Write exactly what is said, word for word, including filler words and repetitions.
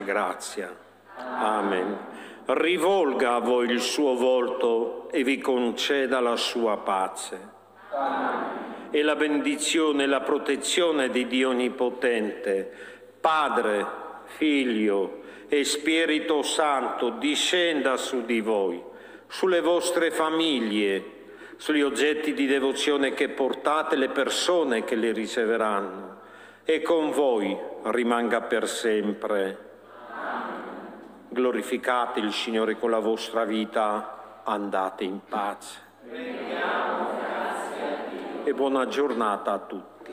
Grazia. Amen. Rivolga a voi il suo volto e vi conceda la sua pace. Amen. E la benedizione e la protezione di Dio Onnipotente, Padre, Figlio e Spirito Santo, discenda su di voi, sulle vostre famiglie, sugli oggetti di devozione che portate, le persone che li riceveranno, e con voi rimanga per sempre. Glorificate il Signore con la vostra vita, andate in pace. E buona giornata a tutti.